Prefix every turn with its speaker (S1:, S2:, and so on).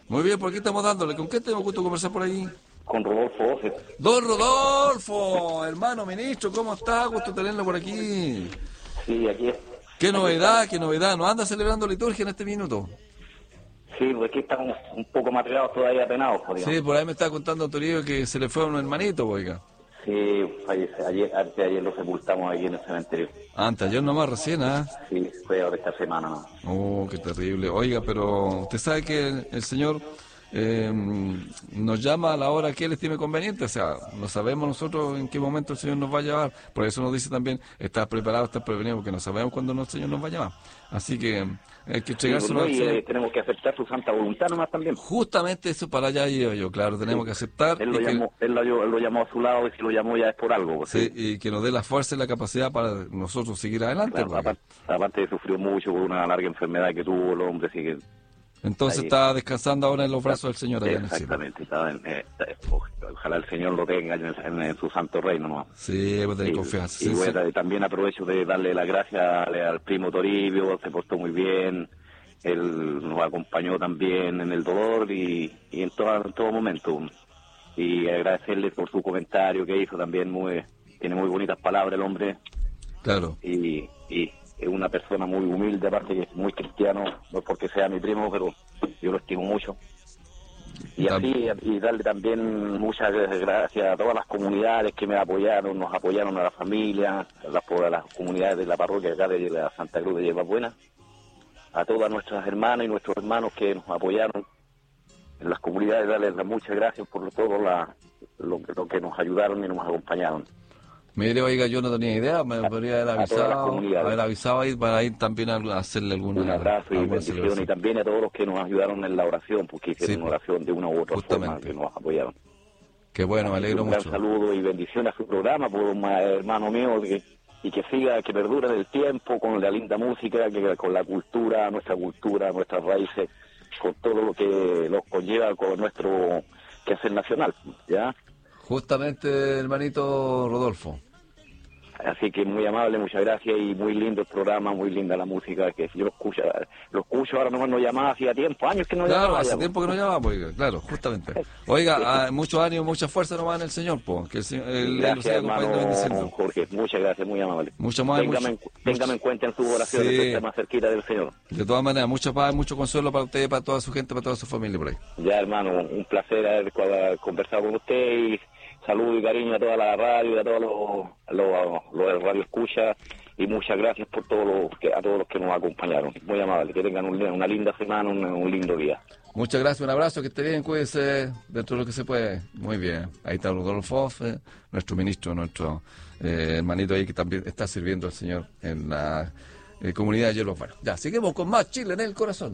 S1: Muy bien, por aquí estamos dándole. ¿Con qué tenemos gusto conversar por ahí?
S2: Con Rodolfo Oces.
S1: Don Rodolfo, hermano ministro, ¿cómo está? Gusto tenerlo por aquí.
S2: Sí, aquí es.
S1: Qué novedad, qué novedad. ¿No anda celebrando liturgia en este minuto?
S2: Sí, pues aquí estamos un poco materiados todavía penados, digamos.
S1: Sí, por ahí me estaba contando Toribio que se le fue a un hermanito, oiga.
S2: Sí, fallece. Antes de ayer lo sepultamos aquí en el cementerio.
S1: Antes, ayer nomás recién, ¿ah?
S2: Sí, fue ahora esta semana, ¿no?
S1: Oh, qué terrible. Oiga, pero usted sabe que el Señor nos llama a la hora que Él estime conveniente. O sea, no sabemos nosotros en qué momento el Señor nos va a llamar. Por eso nos dice también, estar preparado, estar prevenido, porque no sabemos cuándo el Señor nos va a llamar. Así que hay que entregárselo al Señor.
S2: Tenemos que aceptar su santa voluntad nomás también.
S1: Justamente eso para allá iba yo, claro, tenemos que aceptar.
S2: Él lo llamó a su lado, y si lo llamó ya es por algo. Pues,
S1: sí, y que nos dé la fuerza y la capacidad para nosotros seguir adelante.
S2: Claro, aparte sufrió mucho por una larga enfermedad que tuvo el hombre, así que...
S1: Entonces está descansando ahora en los brazos del Señor allá en el cielo.
S2: Exactamente, ojalá el Señor lo tenga en su santo reino, ¿no?
S1: Sí, pues tener confianza.
S2: Y bueno, también aprovecho de darle las gracias al primo Toribio, se portó muy bien, él nos acompañó también en el dolor y en todo momento. Y agradecerle por su comentario que hizo también, tiene muy bonitas palabras el hombre.
S1: Claro.
S2: Y es una persona muy humilde, aparte que es muy cristiano, no porque sea mi primo, pero yo lo estimo mucho. Y así, y darle también muchas gracias a todas las comunidades que me apoyaron, nos apoyaron a la familia, a las comunidades de la parroquia acá de la Santa Cruz de Hierbabuena, a todas nuestras hermanas y nuestros hermanos que nos apoyaron en las comunidades, darles muchas gracias por todo lo que nos ayudaron y nos acompañaron.
S1: Mire, oiga, yo no tenía idea, me podría haber avisado ahí para ir también a hacerle
S2: un abrazo y bendición, y también a todos los que nos ayudaron en la oración, porque hicieron oración de una u otra forma, que nos apoyaron.
S1: Qué bueno, me alegro mucho.
S2: Un gran saludo y bendición a su programa, por un hermano mío, y que siga, que perdure en el tiempo, con la linda música, con la cultura, nuestras raíces, con todo lo que nos conlleva con nuestro quehacer nacional, ¿ya?
S1: Justamente, hermanito Rodolfo.
S2: Así que muy amable, muchas gracias, y muy lindo el programa, muy linda la música, que yo lo escucho ahora nomás, no llamaba hacía tiempo, años que no llamaba.
S1: Claro, hace tiempo que no llamaba, pues, claro, justamente. Oiga, mucho ánimo, mucha fuerza nomás en el Señor, pues, que el Señor
S2: lo siga acompañando y bendiciendo. Jorge, muchas gracias, muy amable. Téngame en cuenta en sus oraciones, que esté más cerquita del Señor.
S1: De todas maneras, mucha paz, mucho consuelo para usted, para toda su gente, para toda su familia por ahí.
S2: Ya, hermano, un placer haber conversado con usted, y saludo y cariño a toda la radio y a todos los radio escucha, y muchas gracias por a todos los que nos acompañaron. Muy amable, que tengan una linda semana, un lindo día.
S1: Muchas gracias, un abrazo, que esté bien, cuídese dentro de lo que se puede. Muy bien, ahí está Rodolfo Oces, nuestro ministro, nuestro hermanito ahí que también está sirviendo al Señor en la comunidad de Hierbabuena. Ya, seguimos con más Chile en el corazón.